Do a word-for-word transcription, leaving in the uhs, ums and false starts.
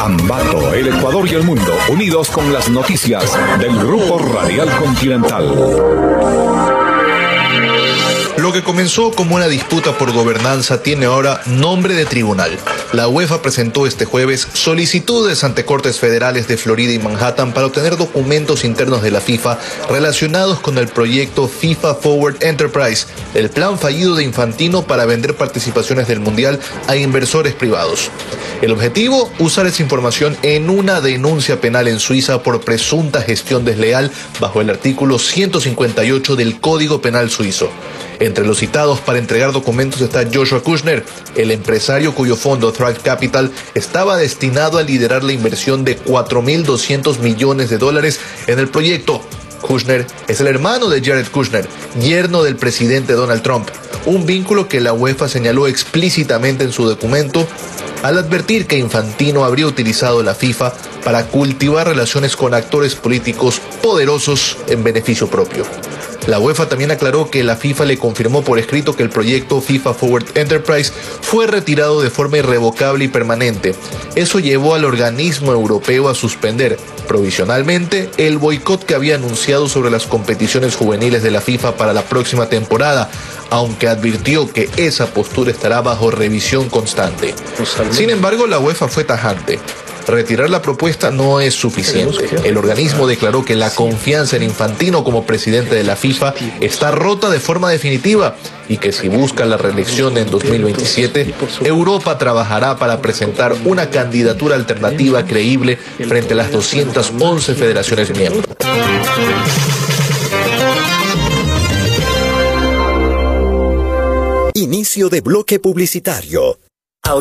Ambato, el Ecuador y el mundo, unidos con las noticias del Grupo Radial Continental. Lo que comenzó como una disputa por gobernanza tiene ahora nombre de tribunal. La UEFA presentó este jueves solicitudes ante cortes federales de Florida y Manhattan para obtener documentos internos de la FIFA relacionados con el proyecto FIFA Forward Enterprise, el plan fallido de Infantino para vender participaciones del Mundial a inversores privados. El objetivo, usar esa información en una denuncia penal en Suiza por presunta gestión desleal bajo el artículo ciento cincuenta y ocho del Código Penal suizo. Entre los citados para entregar documentos está Joshua Kushner, el empresario cuyo fondo Thrive Capital estaba destinado a liderar la inversión de cuatro mil doscientos millones de dólares en el proyecto. Kushner es el hermano de Jared Kushner, yerno del presidente Donald Trump, un vínculo que la UEFA señaló explícitamente en su documento al advertir que Infantino habría utilizado la FIFA para cultivar relaciones con actores políticos poderosos en beneficio propio. La UEFA también aclaró que la FIFA le confirmó por escrito que el proyecto FIFA Forward Enterprise fue retirado de forma irrevocable y permanente. Eso llevó al organismo europeo a suspender provisionalmente el boicot que había anunciado sobre las competiciones juveniles de la FIFA para la próxima temporada, aunque advirtió que esa postura estará bajo revisión constante. Sin embargo, la UEFA fue tajante. Retirar la propuesta no es suficiente. El organismo declaró que la confianza en Infantino como presidente de la FIFA está rota de forma definitiva y que si busca la reelección en dos mil veintisiete, Europa trabajará para presentar una candidatura alternativa creíble frente a las doscientas once federaciones miembros. Inicio de bloque publicitario.